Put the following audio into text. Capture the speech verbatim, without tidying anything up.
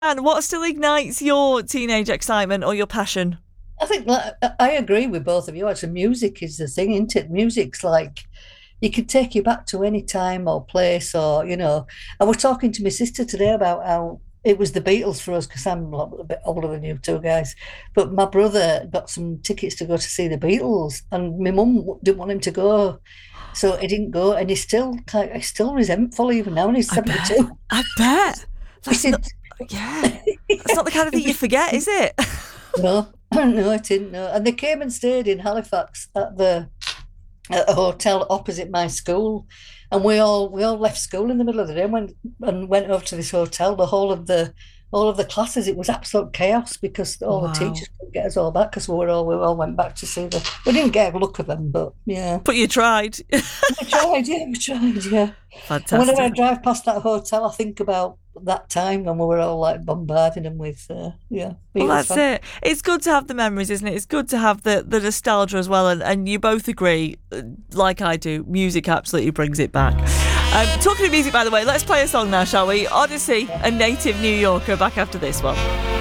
And what still ignites your teenage excitement or your passion? I think like, I agree with both of you. Actually, music is the thing, isn't it? Music's like it can take you back to any time or place, or you know. I was talking to my sister today about how it was the Beatles for us because I'm a little bit older than you two guys. But my brother got some tickets to go to see the Beatles, and my mum didn't want him to go, so he didn't go, and he's still kind he's still resentful even now, and he's I bet. seventy-two. I bet. He That's said, not, yeah. That's not the kind of thing it you was forget, is it? no, no, it didn't. No. And they came and stayed in Halifax at the at a hotel opposite my school, and we all we all left school in the middle of the day and went and went over to this hotel. The whole of the all of the classes, it was absolute chaos because all the Wow. teachers couldn't get us all back because we were all we all went back to see the. We didn't get a look at them, but yeah, But you tried. we tried. Yeah, we tried. Yeah. And whenever I Fantastic. drive past that hotel, I think about that time when we were all like bombarding them with uh, yeah Well, Beatles that's fans. it. It's good to have the memories, isn't it? It's good to have the, the nostalgia as well. And, and you both agree, uh, like I do, music absolutely brings it back. Um, talking of music, by the way, let's play a song now, shall we? Odyssey and Native New Yorker back after this one.